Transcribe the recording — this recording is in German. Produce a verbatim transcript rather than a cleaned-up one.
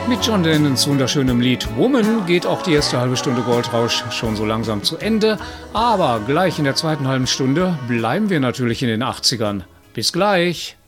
Mit John Lennons wunderschönem Lied Woman geht auch die erste halbe Stunde Goldrausch schon so langsam zu Ende. Aber gleich in der zweiten halben Stunde bleiben wir natürlich in den achtzigern. Bis gleich!